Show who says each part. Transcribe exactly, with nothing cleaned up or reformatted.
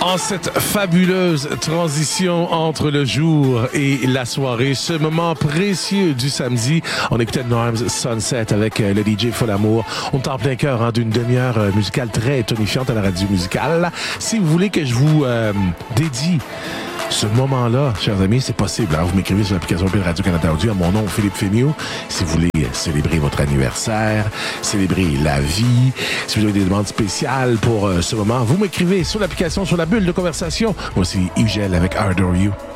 Speaker 1: En cette fabuleuse transition entre le jour et la soirée, ce moment précieux du samedi, on écoutait Norm's Sunset avec le D J Folamour. On est en plein cœur hein, d'une demi-heure musicale très tonifiante à la radio musicale. Si vous voulez que je vous euh, dédie ce moment-là, chers amis, c'est possible. Hein? Vous m'écrivez sur l'application Radio-Canada Audio à mon nom, Philippe Fémiot. Si vous voulez célébrer votre anniversaire, célébrer la vie, si vous avez des demandes spéciales pour euh, ce moment, vous m'écrivez sur l'application, sur la bulle de conversation. Voici Yves Gel avec Adore You.